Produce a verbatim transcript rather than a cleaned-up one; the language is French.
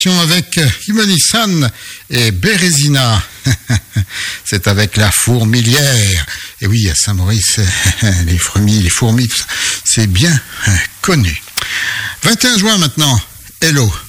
continuation avec Imani-san et Bérésina. C'est avec la fourmilière. Et oui, à Saint-Maurice, les fourmis, les fourmis, tout ça, c'est bien connu. vingt et un juin maintenant, hello.